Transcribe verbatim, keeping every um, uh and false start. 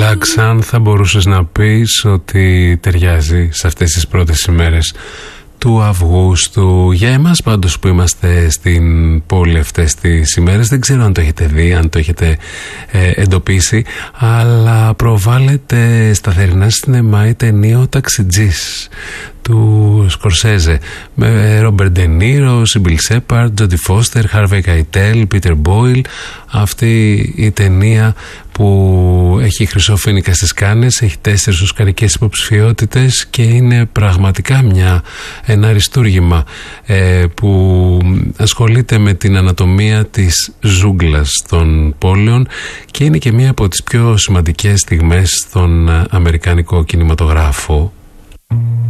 Black Sun θα μπορούσες να πεις ότι ταιριάζει σε αυτές τις πρώτες ημέρες του Αυγούστου. Για εμάς πάντως που είμαστε στην πόλη αυτές τις ημέρες, δεν ξέρω αν το έχετε δει, αν το έχετε ε, εντοπίσει, αλλά προβάλλεται σταθερινά σινεμά η ταινία «Ο Ταξιτζής» του Σκορσέζε, με Ρόμπερτ Ντε Νίρο, Σιμπίλ Σέπαρντ, Τζόντι Φώστερ, Χάρβεϊ Καϊτέλ, Πίτερ Μπόιλ. Αυτή η ταινία που έχει χρυσό φοίνικα στις Κάνες, έχει τέσσερις οσκαρικές υποψηφιότητες και είναι πραγματικά μια, ένα αριστούργημα ε, που ασχολείται με την ανατομία της ζούγκλας των πόλεων και είναι και μια από τις πιο σημαντικές στιγμές στον αμερικανικό κινηματογράφο.